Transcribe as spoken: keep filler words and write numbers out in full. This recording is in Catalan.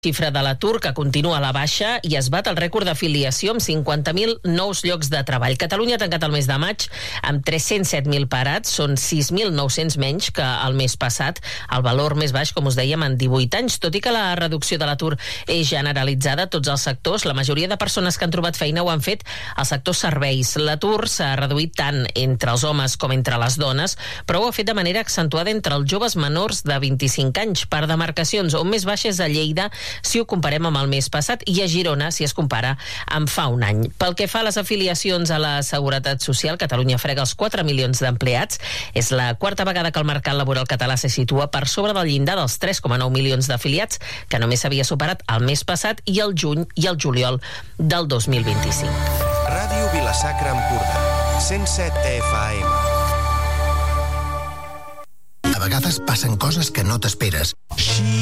Xifra de l'atur que continua a la baixa i es bat el rècord d'afiliació amb cinquanta mil nous llocs de treball. Catalunya ha tancat el mes de maig amb tres-cents set mil parats, són sis mil nou-cents menys que el mes passat, el valor més baix, com us dèiem, en divuit anys. Tot i que la reducció de l'atur és generalitzada a tots els sectors, la majoria de persones que han trobat feina ho han fet al sector serveis. L'atur s'ha reduït tant entre els homes com entre les dones, però ho ha fet de manera accentuada entre els joves menors de vint-i-cinc anys. Per demarcacions, on més baixa és a Lleida, si ho comparem amb el mes passat, i a Girona, si es compara amb fa un any. Pel que fa a les afiliacions a la Seguretat Social, Catalunya frega els quatre milions d'empleats. És la quarta vegada que el mercat laboral català se situa per sobre del llindar dels tres coma nou milions d'afiliats, que només s'havia superat el mes passat i el juny i el juliol del dos mil vint-i-cinc. Ràdio Vila-sacra Empordà, cent set F M. A vegades passen coses que no t'esperes.